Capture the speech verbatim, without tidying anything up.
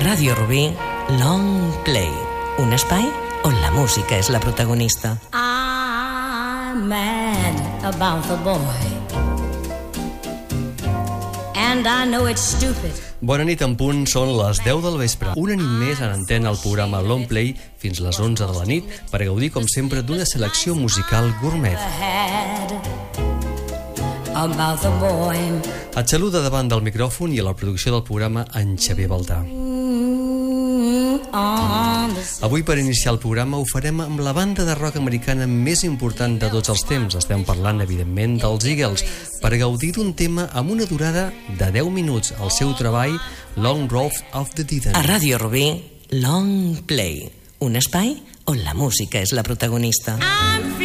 Ràdio Rubí, Long Play, un espai on la música és la protagonista. I'm mad about the boy, and I know it's stupid. Bona nit, en punt, són les deu del vespre. Una nit més en antena el programa Long Play fins les onze de la nit per gaudir, com sempre, d'una selecció musical gourmet. Et saluda davant del micròfon i a la producció del programa en Xavier Baldà. Avui, per iniciar el programa, ho farem amb la banda de rock americana més important de tots els temps. Estem parlant, evidentment, dels Eagles, per gaudir d'un tema amb una durada de deu minuts, el seu treball Long Road of the Dead. A Ràdio Rubí, Long Play, un espai on la música és la protagonista.